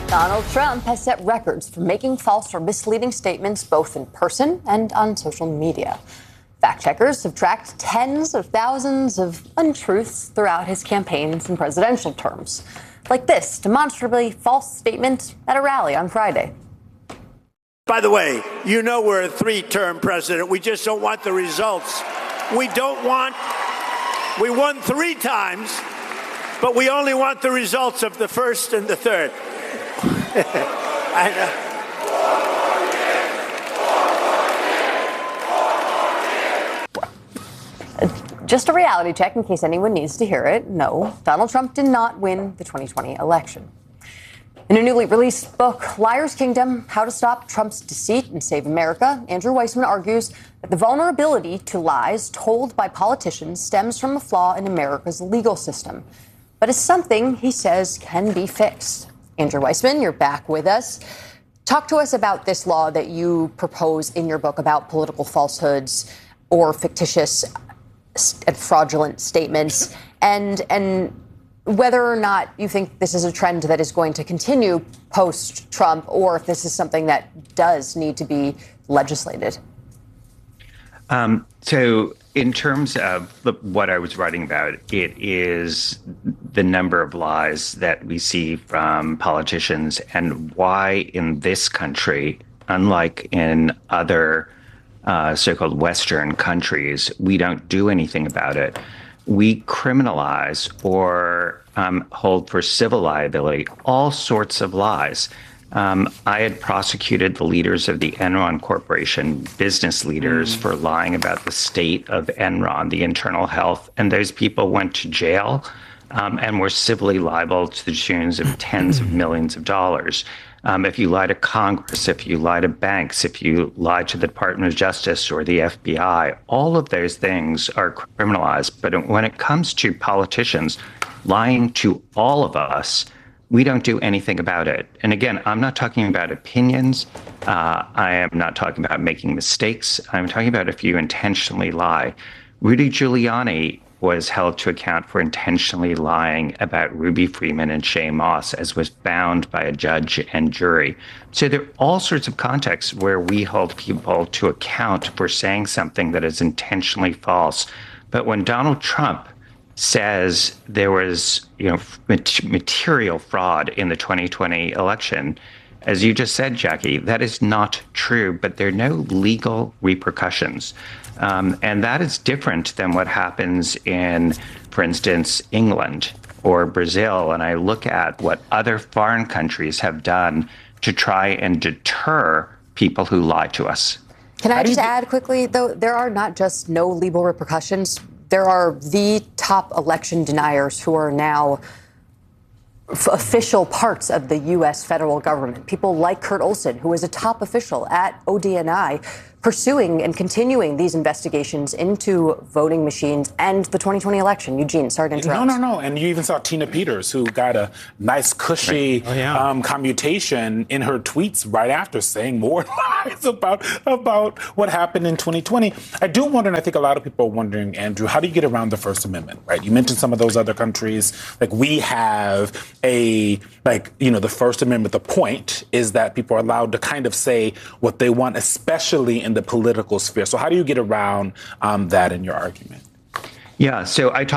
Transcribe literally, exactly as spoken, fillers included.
Donald Trump has set records for making false or misleading statements both in person and on social media. Fact checkers have tracked tens of thousands of untruths throughout his campaigns and presidential terms. Like this demonstrably false statement at a rally on Friday. By the way, you know we're a three-term president. We just don't want the results. We don't want, we won three times, but we only want the results of the first and the third. I know. Just a reality check in case anyone needs to hear it. No, Donald Trump did not win the twenty twenty election. In a newly released book, Liar's Kingdom, How to Stop Trump's Deceit and Save America, Andrew Weissman argues that the vulnerability to lies told by politicians stems from a flaw in America's legal system, but is something he says can be fixed. Andrew Weissman, you're back with us. Talk to us about this law that you propose in your book about political falsehoods or fictitious and fraudulent statements, and and whether or not you think this is a trend that is going to continue post-Trump, or if this is something that does need to be legislated. Um, so in terms of the, what I was writing about, it is the number of lies that we see from politicians and why in this country, unlike in other uh, so-called Western countries, we don't do anything about it. We criminalize or um, hold for civil liability all sorts of lies. Um, I had prosecuted the leaders of the Enron Corporation, business leaders, mm. for lying about the state of Enron, the internal health. And those people went to jail um, and were civilly liable to the tunes of tens of millions of dollars. Um, if you lie to Congress, if you lie to banks, if you lie to the Department of Justice or the F B I, all of those things are criminalized. But when it comes to politicians lying to all of us, we don't do anything about it. And again, I'm not talking about opinions. Uh, I am not talking about making mistakes. I'm talking about if you intentionally lie. Rudy Giuliani was held to account for intentionally lying about Ruby Freeman and Shay Moss, as was found by a judge and jury. So there are all sorts of contexts where we hold people to account for saying something that is intentionally false. But when Donald Trump says there was, you know, material fraud in the twenty twenty election, as you just said, Jackie, that is not true, but there are no legal repercussions. Um, and that is different than what happens in, for instance, England or Brazil. And I look at what other foreign countries have done to try and deter people who lie to us. Can I just add quickly, though, there are not just no legal repercussions. There are the top election deniers who are now f- official parts of the U S federal government. People like Kurt Olsen, who is a top official at O D N I, pursuing and continuing these investigations into voting machines and the twenty twenty election. Eugene, sorry to interrupt. No, no, no. And you even saw Tina Peters, who got a nice, cushy oh, yeah. um, commutation in her tweets right after, saying more lies about, about what happened in twenty twenty. I do wonder, and I think a lot of people are wondering, Andrew, how do you get around the First Amendment, right? You mentioned some of those other countries. Like, we have a, like, you know, the First Amendment, the point is that people are allowed to kind of say what they want, especially in the political sphere. So how do you get around um, that in your argument? Yeah, so I talk